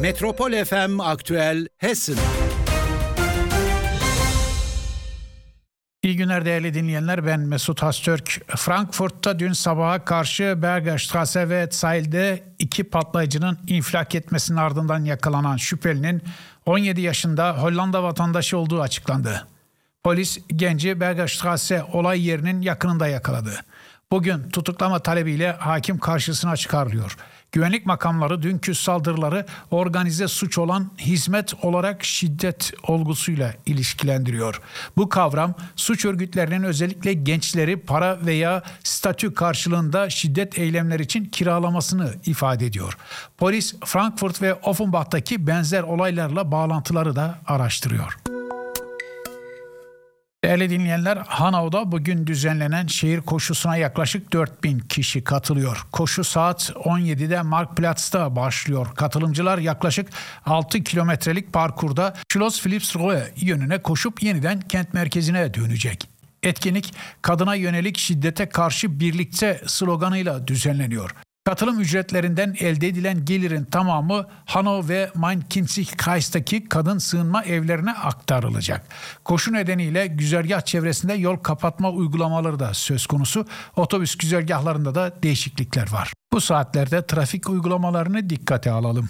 Metropol FM Aktüel Hessen. İyi günler değerli dinleyenler, ben Mesut Hastürk. Frankfurt'ta dün sabaha karşı Bergerstraße ve sahilde iki patlayıcının infilak etmesinin ardından yakalanan şüphelinin 17 yaşında Hollanda vatandaşı olduğu açıklandı. Polis genci Bergerstraße olay yerinin yakınında yakaladı. Bugün tutuklama talebiyle hakim karşısına çıkarılıyor. Güvenlik makamları dünkü saldırıları organize suç olan hizmet olarak şiddet olgusuyla ilişkilendiriyor. Bu kavram suç örgütlerinin özellikle gençleri para veya statü karşılığında şiddet eylemleri için kiralamasını ifade ediyor. Polis Frankfurt ve Offenbach'taki benzer olaylarla bağlantıları da araştırıyor. Değerli dinleyenler, Hanau'da bugün düzenlenen şehir koşusuna yaklaşık 4000 kişi katılıyor. Koşu saat 17'de Marktplatz'ta başlıyor. Katılımcılar yaklaşık 6 kilometrelik parkurda Schloss Philippsruhe yönüne koşup yeniden kent merkezine dönecek. Etkinlik, kadına yönelik şiddete karşı birlikte sloganıyla düzenleniyor. Katılım ücretlerinden elde edilen gelirin tamamı Hanau ve Main-Kinzig-Kreis'taki kadın sığınma evlerine aktarılacak. Koşu nedeniyle güzergah çevresinde yol kapatma uygulamaları da söz konusu. Otobüs güzergahlarında da değişiklikler var. Bu saatlerde trafik uygulamalarını dikkate alalım.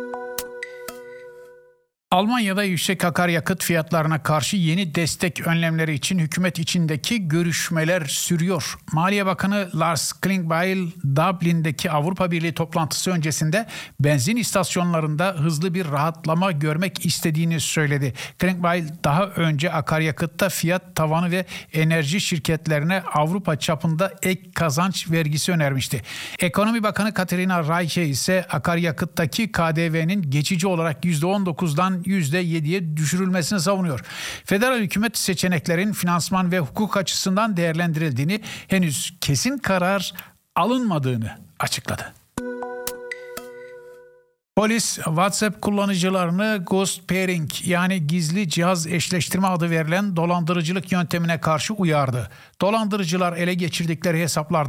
Almanya'da yüksek akaryakıt fiyatlarına karşı yeni destek önlemleri için hükümet içindeki görüşmeler sürüyor. Maliye Bakanı Lars Klingbeil, Dublin'deki Avrupa Birliği toplantısı öncesinde benzin istasyonlarında hızlı bir rahatlama görmek istediğini söyledi. Klingbeil daha önce akaryakıtta fiyat tavanı ve enerji şirketlerine Avrupa çapında ek kazanç vergisi önermişti. Ekonomi Bakanı Katarina Reiche ise akaryakıttaki KDV'nin geçici olarak %19'dan %7'ye düşürülmesini savunuyor. Federal hükümet seçeneklerin finansman ve hukuk açısından değerlendirildiğini, henüz kesin karar alınmadığını açıkladı. Polis, WhatsApp kullanıcılarını ghost pairing yani gizli cihaz eşleştirme adı verilen dolandırıcılık yöntemine karşı uyardı. Dolandırıcılar ele geçirdikleri hesaplarda